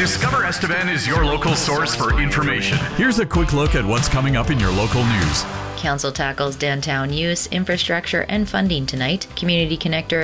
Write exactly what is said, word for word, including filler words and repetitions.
Discover Estevan is your local source for information. Here's a quick look at what's coming up in your local news. Council tackles downtown use, infrastructure, and funding tonight. Community Connector